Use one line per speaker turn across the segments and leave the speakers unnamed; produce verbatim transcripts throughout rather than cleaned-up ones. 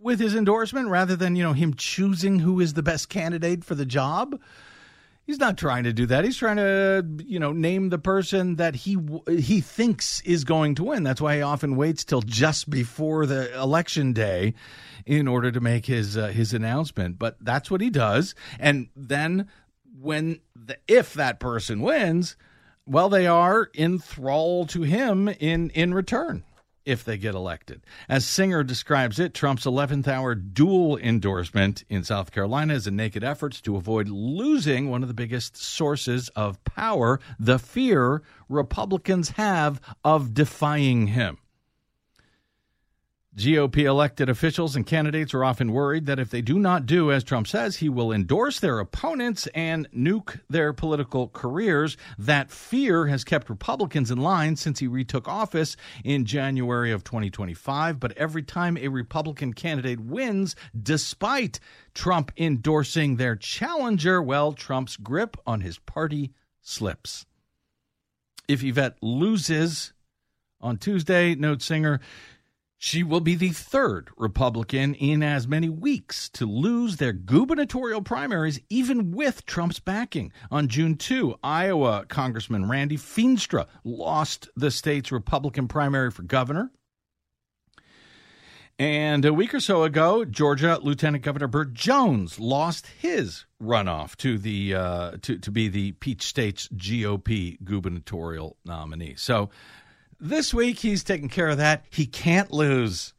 with his endorsement rather than, you know, him choosing who is the best candidate for the job. He's not trying to do that. He's trying to, you know, name the person that he he thinks is going to win. That's why he often waits till just before the election day in order to make his uh, his announcement. But that's what he does. And then when the, if that person wins, well, they are in thrall to him in in return if they get elected. As Singer describes it, Trump's eleventh hour dual endorsement in South Carolina is a naked effort to avoid losing one of the biggest sources of power, the fear Republicans have of defying him. G O P elected officials and candidates are often worried that if they do not do as Trump says, he will endorse their opponents and nuke their political careers. That fear has kept Republicans in line since he retook office in January of twenty twenty-five. But every time a Republican candidate wins, despite Trump endorsing their challenger, well, Trump's grip on his party slips. If Yvette loses on Tuesday, notes Singer, she will be the third Republican in as many weeks to lose their gubernatorial primaries, even with Trump's backing. On June second, Iowa Congressman Randy Feenstra lost the state's Republican primary for governor. And a week or so ago, Georgia Lieutenant Governor Burt Jones lost his runoff to the uh, to, to be the Peach State's G O P gubernatorial nominee. So this week, he's taking care of that. He can't lose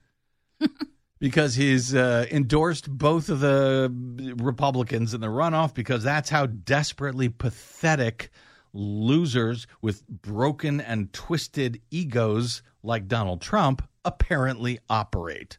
because he's uh, endorsed both of the Republicans in the runoff, because that's how desperately pathetic losers with broken and twisted egos like Donald Trump apparently operate.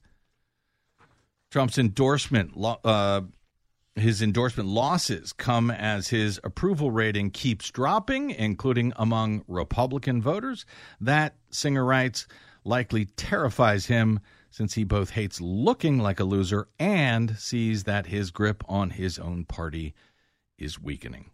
Trump's endorsement uh His endorsement losses come as his approval rating keeps dropping, including among Republican voters. That, Singer writes, likely terrifies him since he both hates looking like a loser and sees that his grip on his own party is weakening.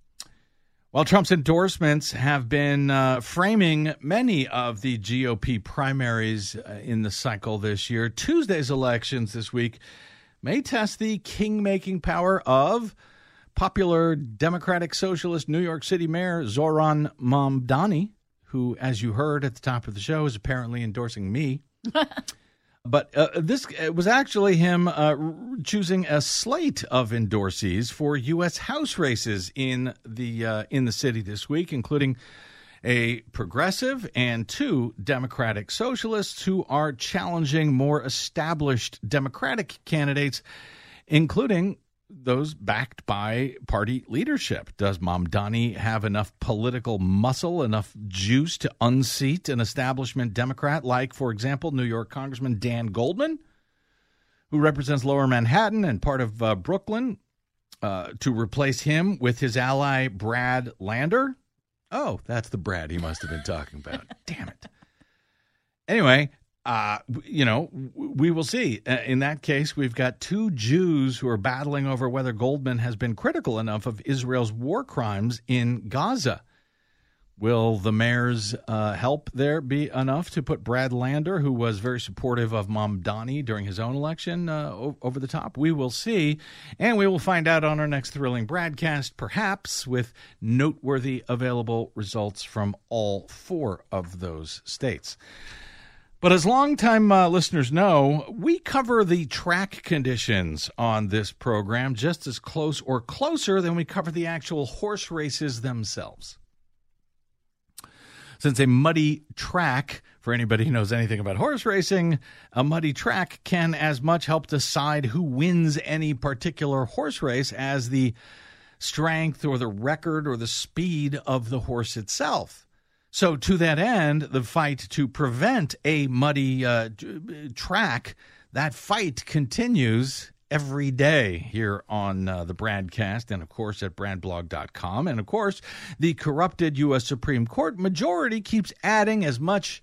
While Trump's endorsements have been uh, framing many of the G O P primaries uh, in the cycle this year, Tuesday's elections this week may test the king-making power of popular Democratic Socialist New York City Mayor Zohran Mamdani, who, as you heard at the top of the show, is apparently endorsing me. But uh, this was actually him uh, choosing a slate of endorsees for U S House races in the uh, in the city this week, including a progressive and two Democratic socialists who are challenging more established Democratic candidates, including those backed by party leadership. Does Mamdani have enough political muscle, enough juice to unseat an establishment Democrat like, for example, New York Congressman Dan Goldman, who represents Lower Manhattan and part of uh, Brooklyn, uh, to replace him with his ally Brad Lander? Oh, that's the Brad he must have been talking about. Damn it. Anyway, uh, you know, we will see. Uh, in that case, we've got two Jews who are battling over whether Goldman has been critical enough of Israel's war crimes in Gaza. Will the mayor's uh, help there be enough to put Brad Lander, who was very supportive of Mamdani during his own election, uh, o- over the top? We will see, and we will find out on our next thrilling broadcast, perhaps with noteworthy available results from all four of those states. But as longtime uh, listeners know, we cover the track conditions on this program just as close or closer than we cover the actual horse races themselves. Since a muddy track, for anybody who knows anything about horse racing, a muddy track can as much help decide who wins any particular horse race as the strength or the record or the speed of the horse itself. So to that end, the fight to prevent a muddy uh, track, that fight continues every day here on uh, the Bradcast and, of course, at brad blog dot com. And, of course, the corrupted U S Supreme Court majority keeps adding as much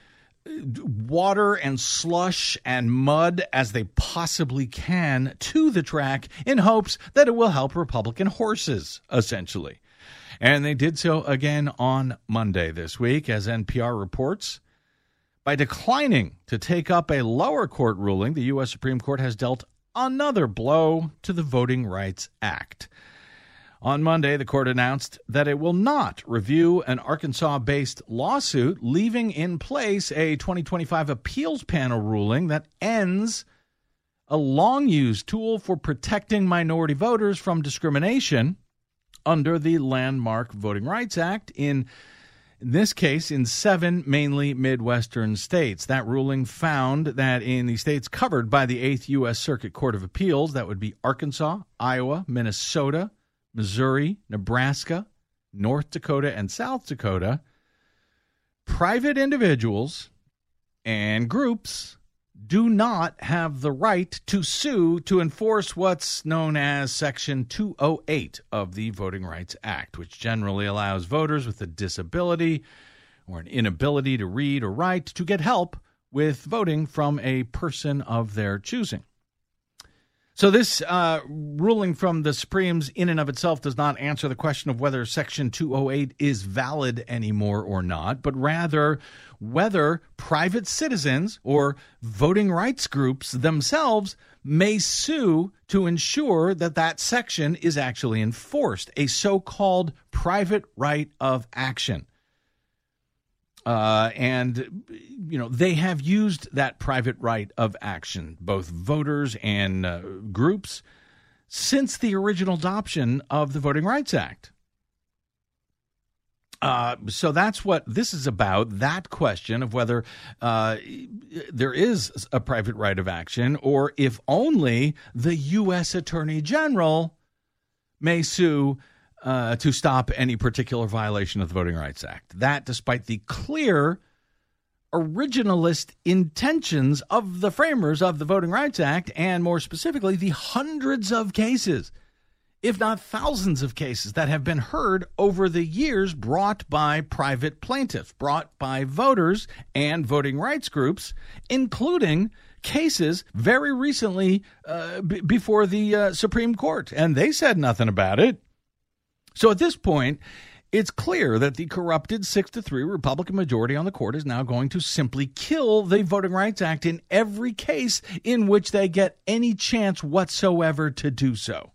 water and slush and mud as they possibly can to the track in hopes that it will help Republican horses, essentially. And they did so again on Monday this week, as N P R reports. By declining to take up a lower court ruling, the U S Supreme Court has dealt another blow to the Voting Rights Act. On Monday, the court announced that it will not review an Arkansas-based lawsuit, leaving in place a twenty twenty-five appeals panel ruling that ends a long-used tool for protecting minority voters from discrimination under the landmark Voting Rights Act in In this case, in seven mainly Midwestern states. That ruling found that in the states covered by the eighth U S Circuit Court of Appeals, that would be Arkansas, Iowa, Minnesota, Missouri, Nebraska, North Dakota, and South Dakota, private individuals and groups do not have the right to sue to enforce what's known as Section two oh eight of the Voting Rights Act, which generally allows voters with a disability or an inability to read or write to get help with voting from a person of their choosing. So this uh, ruling from the Supremes in and of itself does not answer the question of whether Section two oh eight is valid anymore or not, but rather whether private citizens or voting rights groups themselves may sue to ensure that that section is actually enforced, a so-called private right of action. Uh, and, you know, they have used that private right of action, both voters and uh, groups, since the original adoption of the Voting Rights Act. Uh, so that's what this is about, that question of whether uh, there is a private right of action or if only the U S Attorney General may sue Uh, to stop any particular violation of the Voting Rights Act. That, despite the clear originalist intentions of the framers of the Voting Rights Act, and more specifically, the hundreds of cases, if not thousands of cases, that have been heard over the years brought by private plaintiffs, brought by voters and voting rights groups, including cases very recently uh, b- before the uh, Supreme Court. And they said nothing about it. So at this point, it's clear that the corrupted six to three Republican majority on the court is now going to simply kill the Voting Rights Act in every case in which they get any chance whatsoever to do so.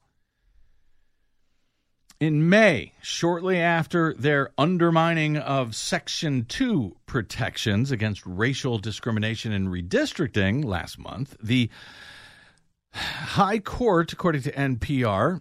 In May, shortly after their undermining of Section two protections against racial discrimination and redistricting last month, the High Court, according to N P R,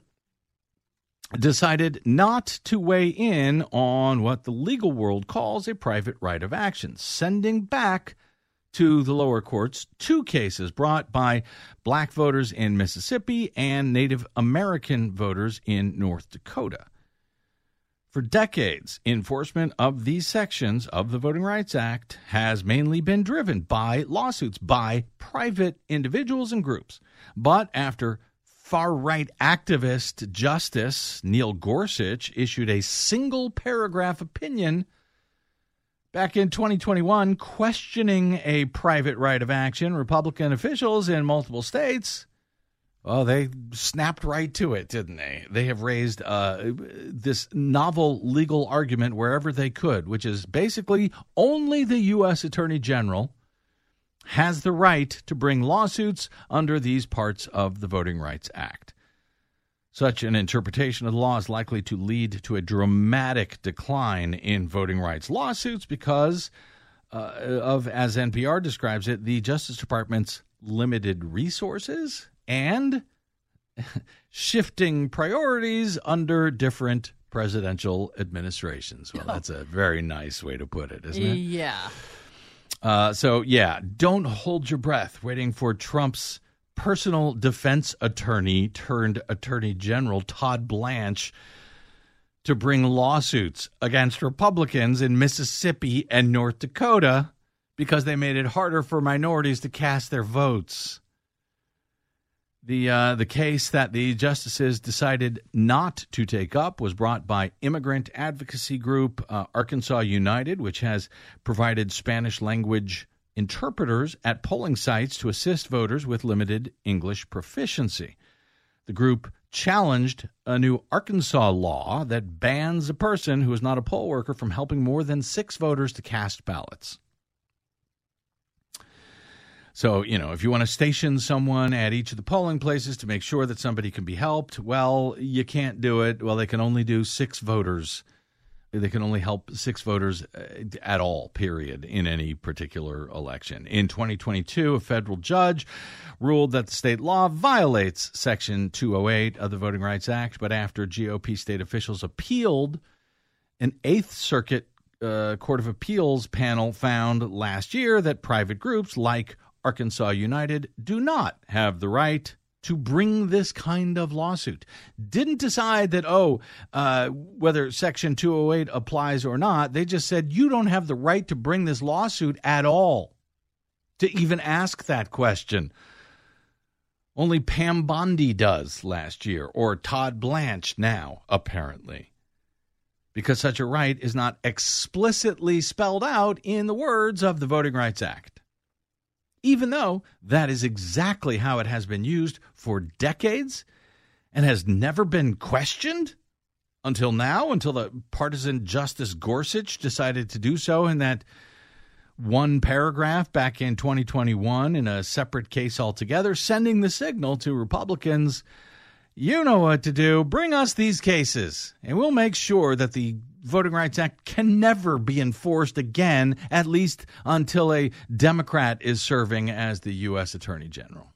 decided not to weigh in on what the legal world calls a private right of action, sending back to the lower courts two cases brought by black voters in Mississippi and Native American voters in North Dakota. For decades, enforcement of these sections of the Voting Rights Act has mainly been driven by lawsuits by private individuals and groups. But after far-right activist Justice Neil Gorsuch issued a single-paragraph opinion back in twenty twenty-one questioning a private right of action, Republican officials in multiple states, well, they snapped right to it, didn't they? They have raised uh, this novel legal argument wherever they could, which is basically only the U S Attorney General has the right to bring lawsuits under these parts of the Voting Rights Act. Such an interpretation of the law is likely to lead to a dramatic decline in voting rights lawsuits because uh, of, as N P R describes it, the Justice Department's limited resources and shifting priorities under different presidential administrations. Well, that's a very nice way to put it, isn't it?
Yeah.
Uh, so, yeah, don't hold your breath waiting for Trump's personal defense attorney turned attorney general, Todd Blanche, to bring lawsuits against Republicans in Mississippi and North Dakota because they made it harder for minorities to cast their votes. The uh, the case that the justices decided not to take up was brought by immigrant advocacy group uh, Arkansas United, which has provided Spanish-language interpreters at polling sites to assist voters with limited English proficiency. The group challenged a new Arkansas law that bans a person who is not a poll worker from helping more than six voters to cast ballots. So, you know, if you want to station someone at each of the polling places to make sure that somebody can be helped, well, you can't do it. Well, they can only do six voters. They can only help six voters at all, period, in any particular election. In twenty twenty-two, a federal judge ruled that the state law violates Section two oh eight of the Voting Rights Act, but after G O P state officials appealed, an Eighth Circuit uh, Court of Appeals panel found last year that private groups like Arkansas United do not have the right to bring this kind of lawsuit. Didn't decide that, oh, uh, whether Section two oh eight applies or not. They just said you don't have the right to bring this lawsuit at all, to even ask that question. Only Pam Bondi does last year, or Todd Blanche now, apparently, because such a right is not explicitly spelled out in the words of the Voting Rights Act, even though that is exactly how it has been used for decades and has never been questioned until now, until the partisan Justice Gorsuch decided to do so in that one paragraph back in twenty twenty-one in a separate case altogether, sending the signal to Republicans, you know what to do, bring us these cases, and we'll make sure that the Voting Rights Act can never be enforced again, at least until a Democrat is serving as the U S Attorney General.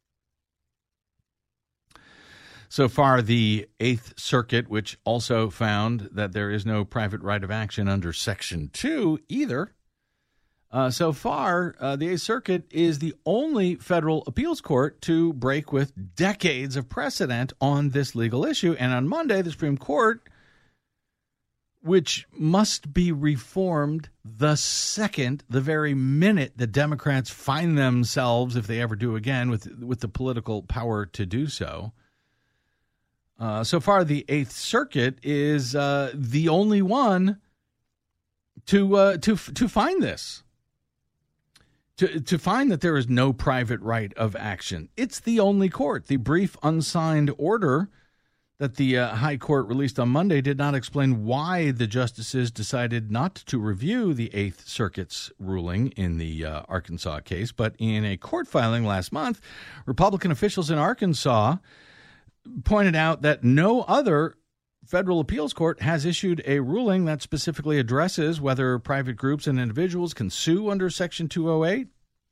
So far, the Eighth Circuit, which also found that there is no private right of action under Section two either, uh, so far, uh, the Eighth Circuit is the only federal appeals court to break with decades of precedent on this legal issue. And on Monday, the Supreme Court, which must be reformed the second, the very minute the Democrats find themselves, if they ever do again, with with the political power to do so. Uh, so far, the Eighth Circuit is uh, the only one to uh, to to find this, to to find that there is no private right of action. It's the only court. The brief unsigned order that the uh, High Court released on Monday did not explain why the justices decided not to review the Eighth Circuit's ruling in the uh, Arkansas case. But in a court filing last month, Republican officials in Arkansas pointed out that no other federal appeals court has issued a ruling that specifically addresses whether private groups and individuals can sue under Section two oh eight.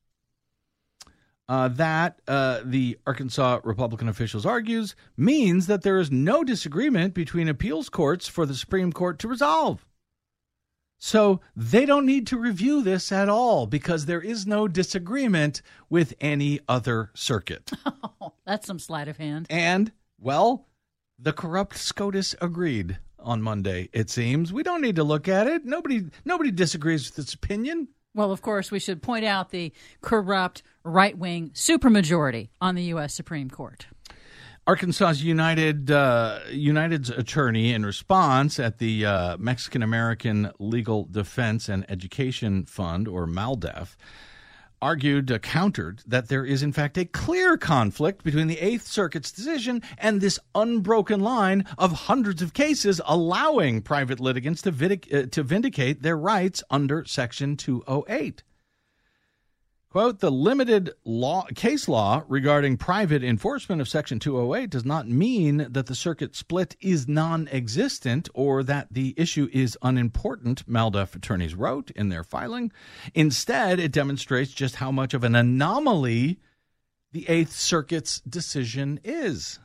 Uh, that, uh, the Arkansas Republican officials argues, means that there is no disagreement between appeals courts for the Supreme Court to resolve. So they don't need to review this at all because there is no disagreement with any other circuit.
Oh, that's some sleight of hand.
And, well, the corrupt SCOTUS agreed on Monday, it seems. We don't need to look at it. Nobody, nobody disagrees with its opinion.
Well, of course, we should point out the corrupt right-wing supermajority on the U S Supreme Court.
Arkansas's United uh, United's attorney, in response at the uh, Mexican American Legal Defense and Education Fund, or MALDEF, argued, uh, countered, that there is, in fact, a clear conflict between the Eighth Circuit's decision and this unbroken line of hundreds of cases allowing private litigants to, vindic- uh, to vindicate their rights under Section two oh eight. Quote, the limited law case law regarding private enforcement of Section two oh eight does not mean that the circuit split is non-existent or that the issue is unimportant, MALDEF attorneys wrote in their filing. Instead, it demonstrates just how much of an anomaly the Eighth Circuit's decision is.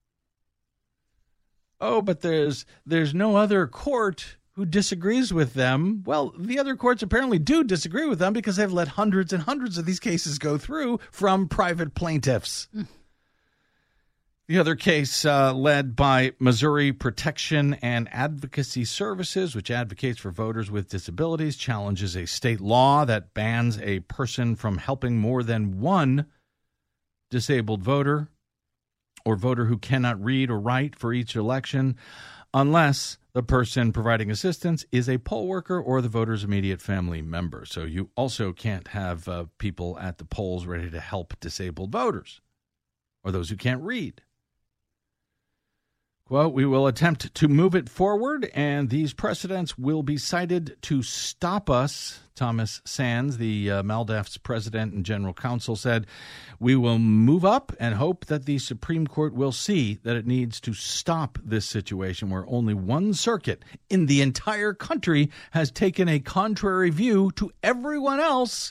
Oh, but there's there's no other court who disagrees with them. Well, the other courts apparently do disagree with them because they've let hundreds and hundreds of these cases go through from private plaintiffs. Mm. The other case uh, led by Missouri Protection and Advocacy Services, which advocates for voters with disabilities, challenges a state law that bans a person from helping more than one disabled voter or voter who cannot read or write for each election unless the person providing assistance is a poll worker or the voter's immediate family member. So you also can't have uh, people at the polls ready to help disabled voters or those who can't read. Quote, we will attempt to move it forward, and these precedents will be cited to stop us. Thomas Sands, the uh, MALDEF's president and general counsel, said, we will move up and hope that the Supreme Court will see that it needs to stop this situation where only one circuit in the entire country has taken a contrary view to everyone else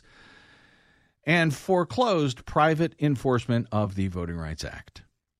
and foreclosed private enforcement of the Voting Rights Act.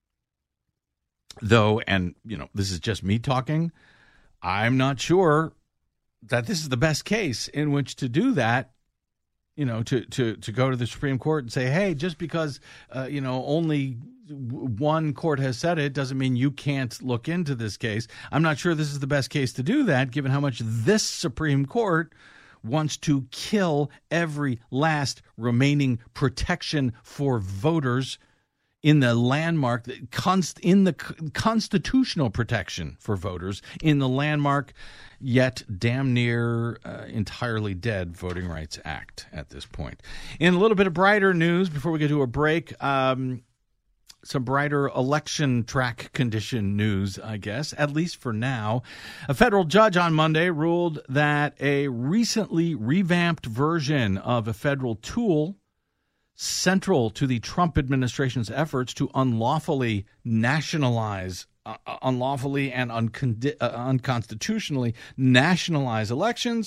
Though, and, you know, this is just me talking, I'm not sure that this is the best case in which to do that, you know, to, to, to go to the Supreme Court and say, hey, just because, uh, you know, only one court has said it doesn't mean you can't look into this case. I'm not sure this is the best case to do that, given how much this Supreme Court wants to kill every last remaining protection for voters in the landmark, in the constitutional protection for voters, in the landmark, yet damn near uh, entirely dead Voting Rights Act at this point. In a little bit of brighter news, before we get to a break, um, some brighter election track condition news, I guess, at least for now. A federal judge on Monday ruled that a recently revamped version of a federal tool central to the Trump administration's efforts to unlawfully nationalize, uh, unlawfully and uncon- uh, unconstitutionally nationalize elections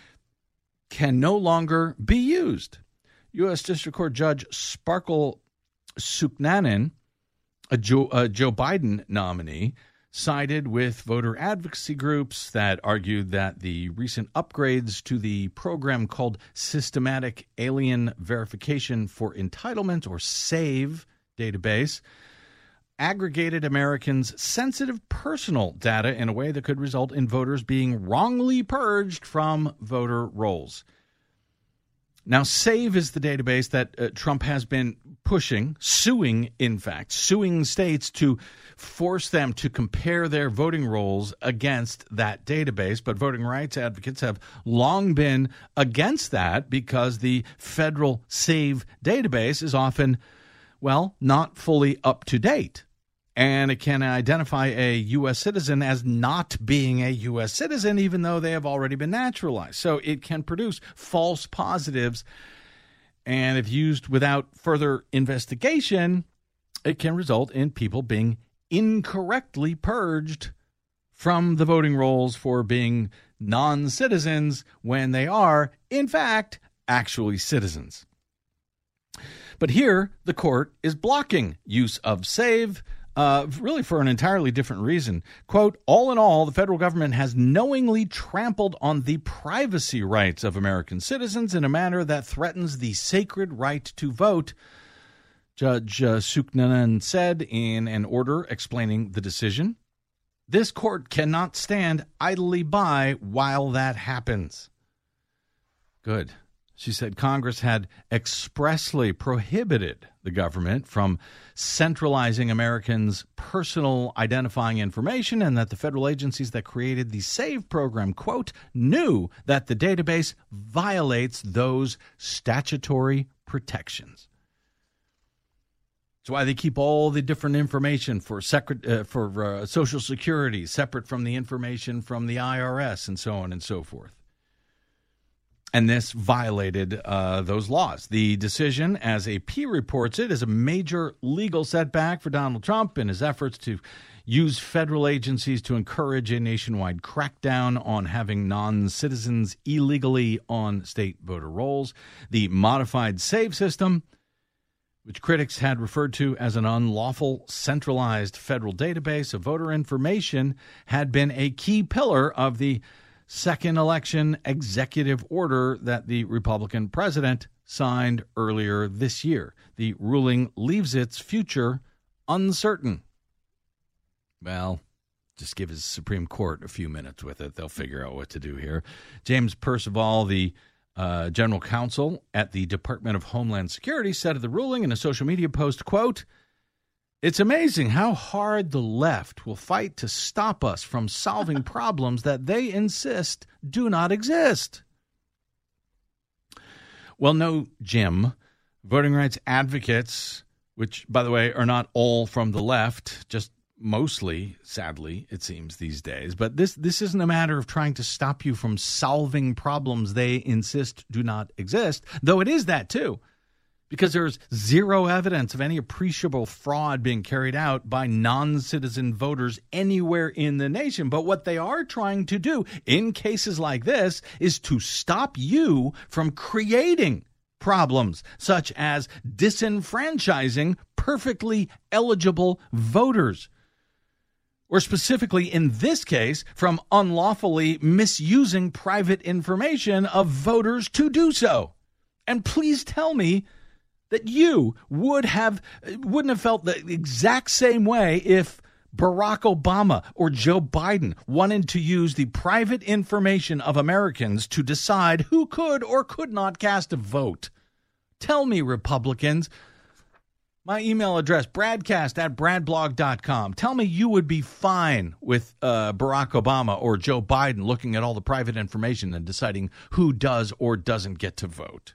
can no longer be used. U S. District Court Judge Sparkle Suknanen, a Joe, a Joe Biden nominee, sided with voter advocacy groups that argued that the recent upgrades to the program called Systematic Alien Verification for Entitlement, or SAVE database, aggregated Americans' sensitive personal data in a way that could result in voters being wrongly purged from voter rolls. Now, SAVE is the database that uh, Trump has been pushing, suing, in fact, suing states to force them to compare their voting rolls against that database. But voting rights advocates have long been against that because the federal SAVE database is often, well, not fully up to date. And it can identify a U S citizen as not being a U S citizen, even though they have already been naturalized. So it can produce false positives. And if used without further investigation, it can result in people being incorrectly purged from the voting rolls for being non-citizens when they are, in fact, actually citizens. But here, the court is blocking use of SAVE, Uh, really for an entirely different reason. Quote, all in all, the federal government has knowingly trampled on the privacy rights of American citizens in a manner that threatens the sacred right to vote, Judge uh, Suknanen said in an order explaining the decision. This court cannot stand idly by while that happens. Good. She said Congress had expressly prohibited the government from centralizing Americans' personal identifying information and that the federal agencies that created the SAVE program, quote, knew that the database violates those statutory protections. That's why they keep all the different information for secret, uh, for uh, Social Security separate from the information from the I R S and so on and so forth. And this violated uh, those laws. The decision, as A P reports it, is a major legal setback for Donald Trump in his efforts to use federal agencies to encourage a nationwide crackdown on having non-citizens illegally on state voter rolls. The modified SAVE system, which critics had referred to as an unlawful centralized federal database of voter information, had been a key pillar of the second election executive order that the Republican president signed earlier this year. The ruling leaves its future uncertain. Well, just give his Supreme Court a few minutes with it. They'll figure out what to do here. James Percival, the uh, general counsel at the Department of Homeland Security, said of the ruling in a social media post, quote, it's amazing how hard the left will fight to stop us from solving problems that they insist do not exist. Well, no, Jim. Voting rights advocates, which, by the way, are not all from the left, just mostly, sadly, it seems these days. But this this isn't a matter of trying to stop you from solving problems they insist do not exist, though it is that too, because there's zero evidence of any appreciable fraud being carried out by non-citizen voters anywhere in the nation. But what they are trying to do in cases like this is to stop you from creating problems such as disenfranchising perfectly eligible voters, or specifically in this case, from unlawfully misusing private information of voters to do so. And please tell me that you would have wouldn't have felt the exact same way if Barack Obama or Joe Biden wanted to use the private information of Americans to decide who could or could not cast a vote. Tell me, Republicans. My email address, bradcast at bradblog dot com. Tell me you would be fine with uh, Barack Obama or Joe Biden looking at all the private information and deciding who does or doesn't get to vote.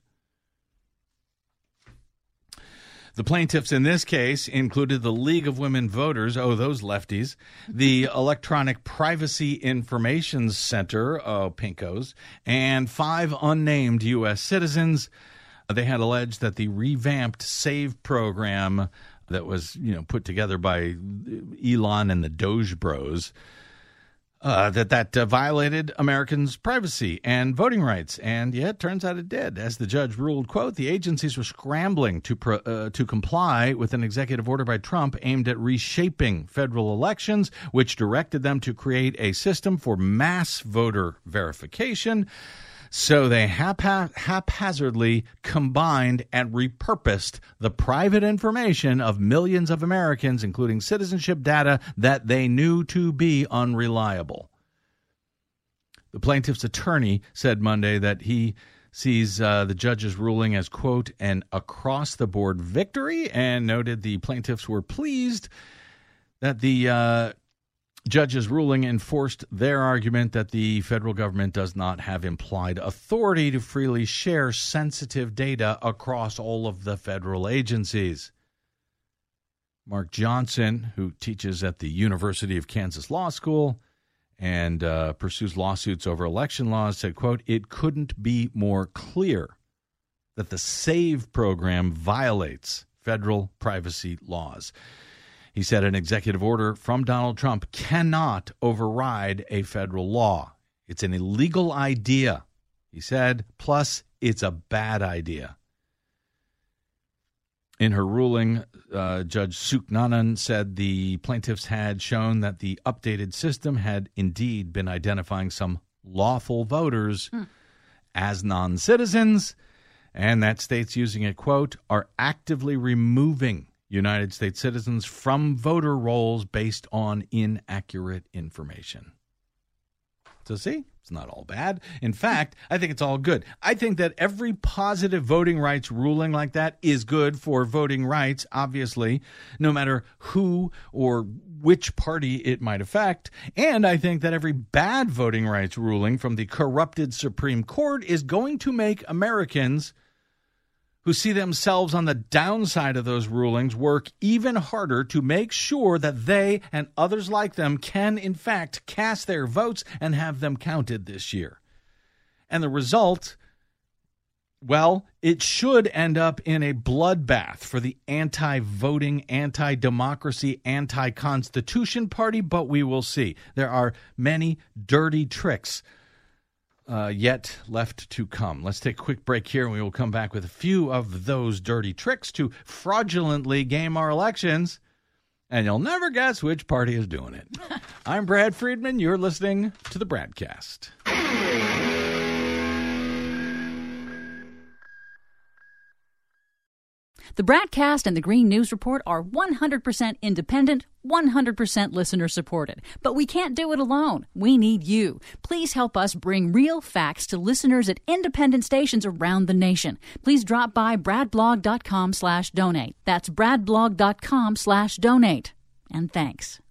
The plaintiffs in this case included the League of Women Voters, oh, those lefties, the Electronic Privacy Information Center, oh, pinkos, and five unnamed U S citizens. They had alleged that the revamped SAVE program that was, you know, put together by Elon and the Doge Bros, Uh, that that uh, violated Americans' privacy and voting rights. And yeah, it turns out it did. As the judge ruled, quote, the agencies were scrambling to pro, uh, to comply with an executive order by Trump aimed at reshaping federal elections, which directed them to create a system for mass voter verification. So they hap- haphazardly combined and repurposed the private information of millions of Americans, including citizenship data that they knew to be unreliable. The plaintiff's attorney said Monday that he sees uh, the judge's ruling as, quote, an across-the-board victory, and noted the plaintiffs were pleased that the uh, judge's ruling enforced their argument that the federal government does not have implied authority to freely share sensitive data across all of the federal agencies. Mark Johnson, who teaches at the University of Kansas Law School and uh, pursues lawsuits over election laws, said, quote, it couldn't be more clear that the SAVE program violates federal privacy laws. He said an executive order from Donald Trump cannot override a federal law. It's an illegal idea, he said, plus it's a bad idea. In her ruling, uh, Judge Suknanan said the plaintiffs had shown that the updated system had indeed been identifying some lawful voters hmm. as non-citizens, and that states using it, quote, are actively removing United States citizens from voter rolls based on inaccurate information. So see, it's not all bad. In fact, I think it's all good. I think that every positive voting rights ruling like that is good for voting rights, obviously, no matter who or which party it might affect. And I think that every bad voting rights ruling from the corrupted Supreme Court is going to make Americans who see themselves on the downside of those rulings work even harder to make sure that they and others like them can, in fact, cast their votes and have them counted this year. And the result, well, it should end up in a bloodbath for the anti-voting, anti-democracy, anti-constitution party, but we will see. There are many dirty tricks Uh, yet left to come. Let's take a quick break here, and we will come back with a few of those dirty tricks to fraudulently game our elections, and you'll never guess which party is doing it. I'm Brad Friedman. You're listening to the Bradcast.
The Bradcast and the Green News Report are one hundred percent independent, one hundred percent listener-supported. But we can't do it alone. We need you. Please help us bring real facts to listeners at independent stations around the nation. Please drop by bradblog.com slash donate. That's bradblog.com slash donate. And thanks.